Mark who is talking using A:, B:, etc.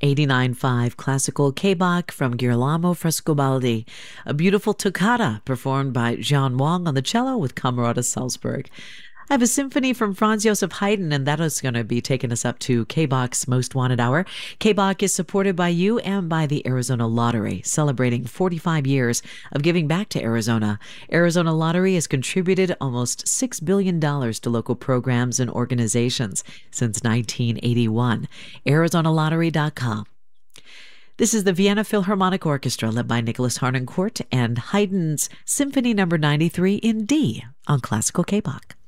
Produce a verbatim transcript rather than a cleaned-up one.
A: eighty-nine point five classical K-Bach from Girolamo Frescobaldi, a beautiful toccata performed by Jean Wang on the cello with Camerata Salzburg. I have a symphony from Franz Joseph Haydn, and that is going to be taking us up to K-Bach's Most Wanted Hour. K-Bach is supported by you and by the Arizona Lottery, celebrating forty-five years of giving back to Arizona. Arizona Lottery has contributed almost six billion dollars to local programs and organizations since nineteen eighty-one. Arizona Lottery dot com. This is the Vienna Philharmonic Orchestra, led by Nicholas Harnoncourt, and Haydn's Symphony Number ninety-three in D on Classical K-Bach.